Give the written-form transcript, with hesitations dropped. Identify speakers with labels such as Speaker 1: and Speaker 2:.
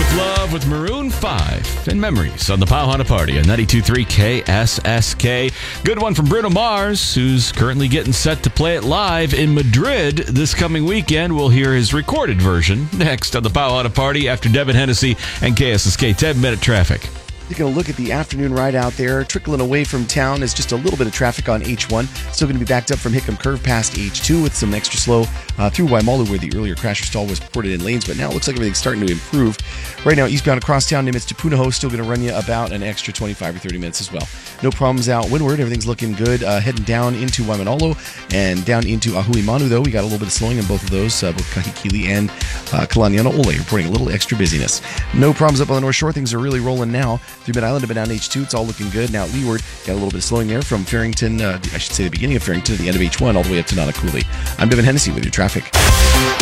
Speaker 1: Make Love with Maroon 5 and Memories on the Powhatan Party on 92.3 KSSK. Good one from Bruno Mars, who's currently getting set to play it live in Madrid this coming weekend. We'll hear his recorded version next on the Powhatan Party after Devin Hennessy and KSSK 10-minute traffic.
Speaker 2: Taking a look at the afternoon ride out there, trickling away from town is just a little bit of traffic on H1. Still going to be backed up from Hickam Curve past H2 with some extra slow through Waimalu where the earlier crash or stall was reported in lanes, but now it looks like everything's starting to improve. Right now, eastbound across town, Nimitz to Punahou, still going to run you about an extra 25 or 30 minutes as well. No problems out windward. Everything's looking good. Heading down into Waimanalo and down into Ahuimanu, though. We got a little bit of slowing on both of those, both Kahikili and Kalaniana Ole, reporting a little extra busyness. No problems up on the North Shore. Things are really rolling now. Through Mid-Island to down H2, it's all looking good. Now at Leeward, got a little bit of slowing there from Farrington, I should say the beginning of Farrington to the end of H1, all the way up to Nanakuli. I'm Devin Hennessy with your traffic.